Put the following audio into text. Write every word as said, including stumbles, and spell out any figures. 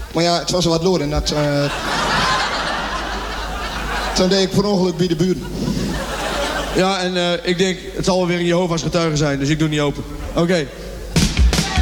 Maar ja, het was wel wat lood en dat... Uh... Toen deed ik per ongeluk bij de buren. Ja, en uh, ik denk, het zal wel weer een Jehovah's getuige zijn, dus ik doe niet open. Oké. Okay.